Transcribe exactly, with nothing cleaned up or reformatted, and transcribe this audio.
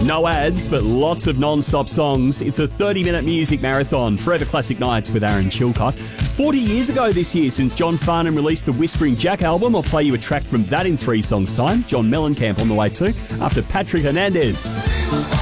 No ads, but lots of non-stop songs. It's a thirty-minute music marathon, Forever Classic Nights with Aaron Chilcott. forty years ago this year since John Farnham released the Whispering Jack album. I'll play you a track from that in three songs' time. John Mellencamp on the way too, after Patrick Hernandez.